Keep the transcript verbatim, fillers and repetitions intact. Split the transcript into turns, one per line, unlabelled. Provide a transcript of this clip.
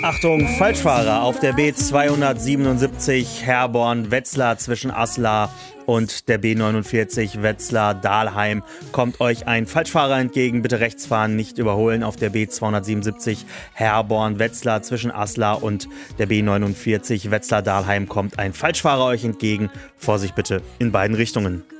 Achtung, Falschfahrer auf der B zweihundertsiebenundsiebzig Herborn-Wetzlar zwischen Aslar und der B neunundvierzig Wetzlar-Dahlheim kommt euch ein Falschfahrer entgegen. Bitte rechts fahren, nicht überholen. Auf der B zweihundertsiebenundsiebzig Herborn-Wetzlar zwischen Aslar und der B neunundvierzig Wetzlar-Dahlheim kommt ein Falschfahrer euch entgegen. Vorsicht bitte in beiden Richtungen.